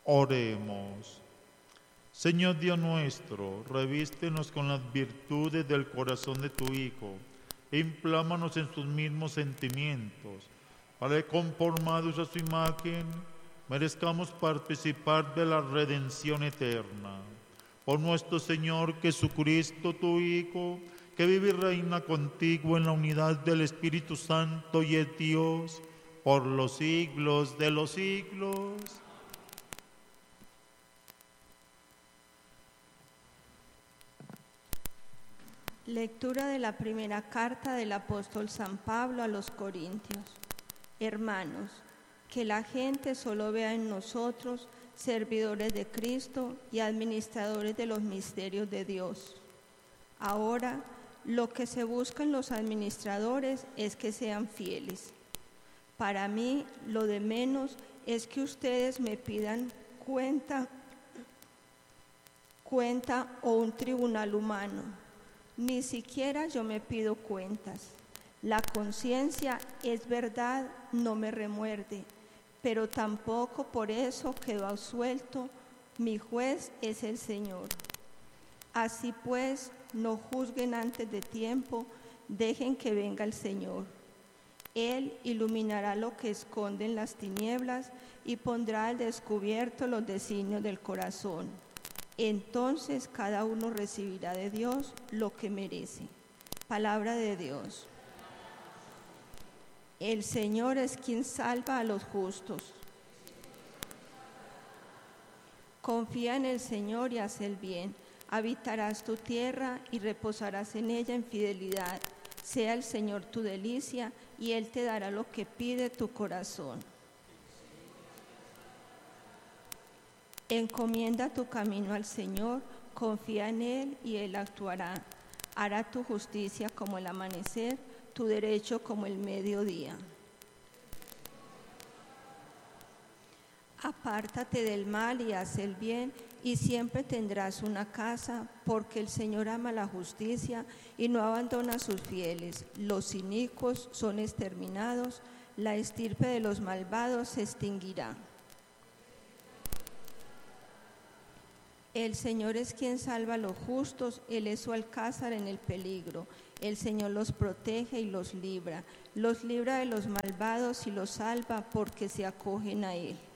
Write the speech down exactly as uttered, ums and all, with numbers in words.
Oremos. Señor Dios nuestro, revístenos con las virtudes del corazón de tu Hijo, e inflámanos en sus mismos sentimientos, para que, conformados a su imagen, merezcamos participar de la redención eterna. Por nuestro Señor Jesucristo, tu Hijo, que vive y reina contigo en la unidad del Espíritu Santo y es Dios, por los siglos de los siglos. Lectura de la primera carta del apóstol San Pablo a los Corintios. Hermanos, que la gente solo vea en nosotros servidores de Cristo y administradores de los misterios de Dios. Ahora, lo que se busca en los administradores es que sean fieles. Para mí, lo de menos es que ustedes me pidan cuenta, cuenta o un tribunal humano. Ni siquiera yo me pido cuentas. La conciencia, es verdad, no me remuerde, pero tampoco por eso quedo absuelto. Mi juez es el Señor. Así pues, no juzguen antes de tiempo, dejen que venga el Señor. Él iluminará lo que esconde en las tinieblas y pondrá al descubierto los designios del corazón. Entonces cada uno recibirá de Dios lo que merece. Palabra de Dios. El Señor es quien salva a los justos. Confía en el Señor y haz el bien. Habitarás tu tierra y reposarás en ella en fidelidad. Sea el Señor tu delicia y Él te dará lo que pide tu corazón. Encomienda tu camino al Señor, confía en Él y Él actuará. Hará tu justicia como el amanecer, tu derecho como el mediodía. Apártate del mal y haz el bien, y siempre tendrás una casa, porque el Señor ama la justicia y no abandona a sus fieles. Los inicuos son exterminados, la estirpe de los malvados se extinguirá. El Señor es quien salva a los justos, Él es su alcázar en el peligro. El Señor los protege y los libra, los libra de los malvados y los salva porque se acogen a Él.